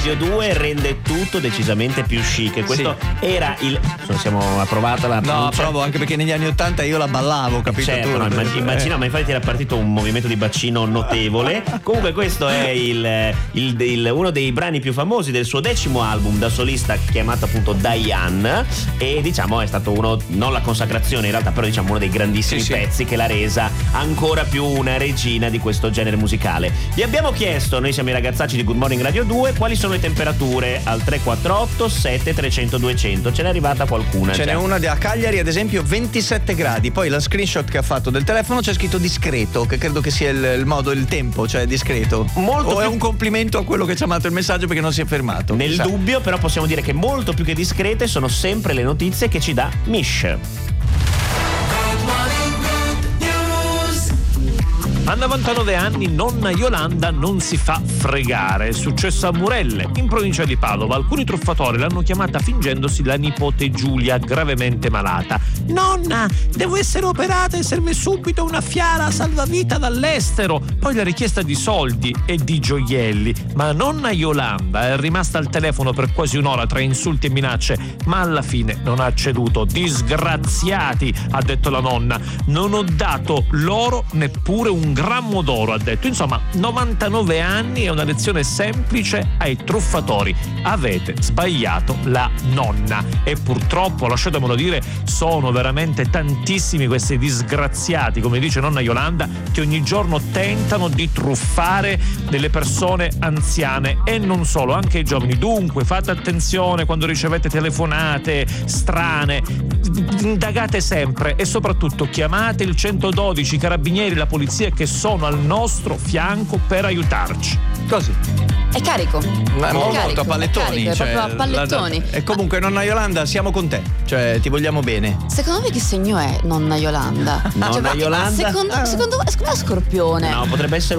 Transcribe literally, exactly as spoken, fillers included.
due rende tutto decisamente più chic. Questo sì. era il. Siamo approvata la. No, approvo anche perché negli anni ottanta io la ballavo, capito? Certo, no, immag- immagino, ma infatti era partito un movimento di bacino notevole. Comunque, questo è il, il, il, uno dei brani più famosi del suo decimo album da solista, chiamato appunto Diane. E diciamo è stato uno, non la consacrazione in realtà, però diciamo uno dei grandissimi sì, pezzi sì. che l'ha resa ancora più una regina di questo genere musicale. Vi abbiamo chiesto, noi siamo i ragazzacci di Good Morning Radio due, quali sono le temperature al tre quattro otto sette trecento duecento. Ce n'è arrivata qualcuna? Ce già. n'è una a Cagliari ad esempio ventisette gradi. Poi la screenshot che ha fatto del telefono c'è scritto discreto, che credo che sia il, il modo, il tempo, cioè discreto. Molto o più... è un complimento a quello che ci ha mandato il messaggio perché non si è fermato. Nel sa. dubbio però possiamo dire che molto più che discrete sono sempre le notizie che ci dà Mish. A novantanove anni nonna Yolanda non si fa fregare. È successo a Murelle, in provincia di Padova. Alcuni truffatori l'hanno chiamata fingendosi la nipote Giulia, gravemente malata. Nonna, devo essere operata e serve subito una fiala salvavita dall'estero. Poi la richiesta di soldi e di gioielli. Ma nonna Yolanda è rimasta al telefono per quasi un'ora tra insulti e minacce, ma alla fine non ha ceduto. Disgraziati, ha detto la nonna. Non ho dato loro neppure un grammo d'oro, ha detto. Insomma, novantanove anni è una lezione semplice ai truffatori. Avete sbagliato la nonna. E purtroppo, lasciatemelo dire, sono veramente tantissimi questi disgraziati, come dice nonna Yolanda, che ogni giorno tentano di truffare delle persone anziane e non solo, anche i giovani. Dunque fate attenzione quando ricevete telefonate strane, indagate sempre e soprattutto chiamate il centododici, i carabinieri, la polizia, che sono al nostro fianco per aiutarci. Così. È carico. Ma è molto carico, a pallettoni. È, carico, cioè, è proprio a pallettoni. La, e comunque, nonna Yolanda, siamo con te. Cioè, ti vogliamo bene. Secondo me che segno è nonna Yolanda? Nonna cioè, Yolanda? Secondo, secondo, secondo me è Scorpione. No, potrebbe essere